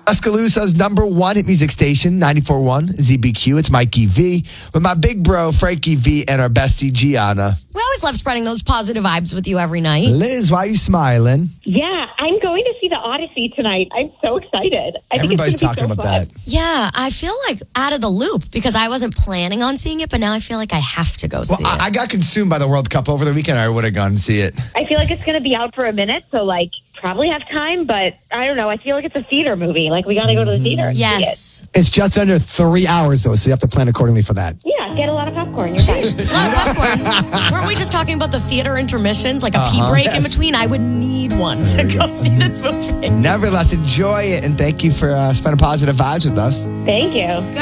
Tuscaloosa's number one hit music station, 94.1 ZBQ. It's Mikey V with my big bro, Frankie V, and our bestie, Gianna. We always love spreading those positive vibes with you every night. Liz, why are you smiling? Yeah, I'm going to see the Odyssey tonight. I'm so excited. Everybody's talking about that. Yeah, I feel like out of the loop because I wasn't planning on seeing it, but now I feel like I have to go see it. I got consumed by the World Cup over the weekend. I would have gone and see it. I feel like it's going to be out for a minute, so probably have time, but I don't know. I feel like it's a theater movie. We got to go to the theater. Yes. It's just under 3 hours, though, so you have to plan accordingly for that. Yeah, get a lot of popcorn. You're fine. A lot of popcorn. Weren't we just talking about the theater intermissions, like a pee break in between? I would need one to go see this movie. Nevertheless, enjoy it, and thank you for spending positive vibes with us. Thank you.